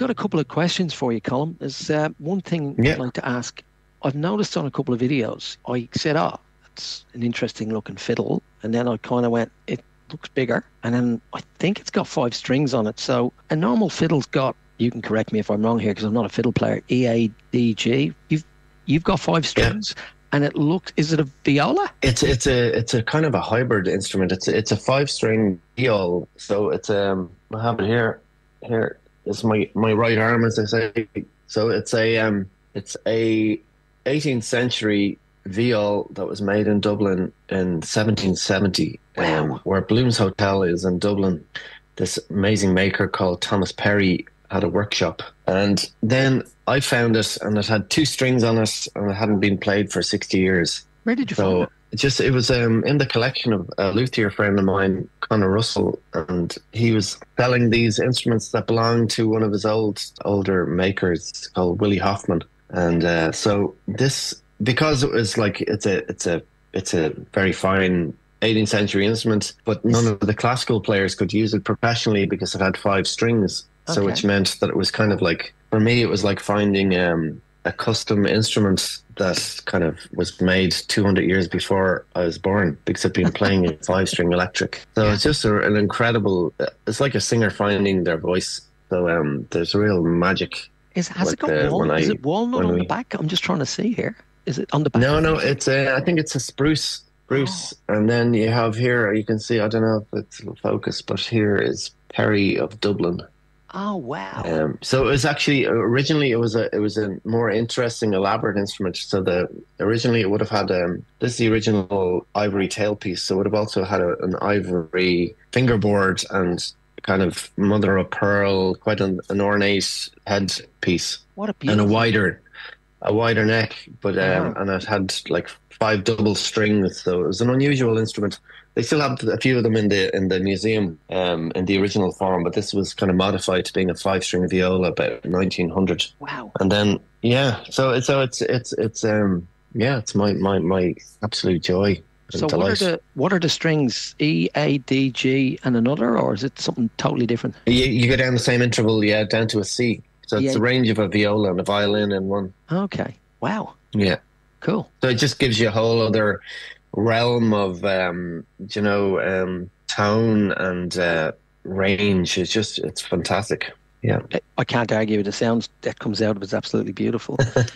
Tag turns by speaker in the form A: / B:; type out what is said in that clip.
A: got a couple of questions for you, Colin. There's one thing I'd
B: Yeah,
A: like to ask. I've noticed on a couple of videos, I said, oh, it's an interesting looking fiddle. And then I kind of went, it looks bigger. And then I think it's got five strings on it. So a normal fiddle's got, you can correct me if I'm wrong here because I'm not a fiddle player, EADG. You've got five
B: yeah.
A: strings and it looks, is it a viola?
B: It's a kind of a hybrid instrument. It's a five string viol. So it's I have it here. Here is my right arm, as I say. So it's a 18th century viol that was made in Dublin in 1770,
A: Wow.
B: where Bloom's Hotel is in Dublin. This amazing maker called Thomas Perry had a workshop, and then I found it, and it had two strings on it, and it hadn't been played for 60 years.
A: Where did you find it?
B: So it was in the collection of a luthier friend of mine, Conor Russell, and he was selling these instruments that belonged to one of his older makers called Willie Hoffman. And so this, because it was like it's a very fine 18th century instrument, but none
A: Yes.
B: of the classical players could use it professionally because it had five strings. So which
A: Okay.
B: meant that it was kind of like, for me, it was like finding a custom instrument that kind of was made 200 years before I was born, because I've been playing a five string electric. So
A: Yeah.
B: it's just an incredible, it's like a singer finding their voice. So there's real magic
A: Has it
B: with
A: got is it walnut
B: when
A: on the
B: we,
A: back? I'm just trying to see here. Is it on the back?
B: no, it's I think it's a spruce.
A: Oh,
B: And then you have here, you can see, I don't know if it's focus, but here is Perry of Dublin.
A: oh wow.
B: So it was actually originally it was a more interesting, elaborate instrument. So the originally it would have had this is the original ivory tailpiece. So it would have also had an ivory fingerboard and kind of mother of pearl, quite an ornate headpiece,
A: What a
B: and
A: beautiful.
B: a wider neck. But
A: Uh-huh.
B: and it had like five double strings. So it was an unusual instrument. They still have a few of them in the museum, in the original form, but this was kind of modified to being a five string viola about 1900.
A: Wow.
B: And then yeah, so it's yeah, it's my absolute joy and
A: So what are
B: delight.
A: the strings? E, A, D, G, and another, or is it something totally different?
B: You go down the same interval, yeah, down to a C. So
A: E,
B: it's
A: A.
B: the range of a viola and a violin in one.
A: Okay. Wow.
B: Yeah.
A: Cool.
B: So it just gives you a whole other realm of tone and range. It's fantastic. Yeah.
A: I can't argue with the sound that comes out of it is absolutely beautiful.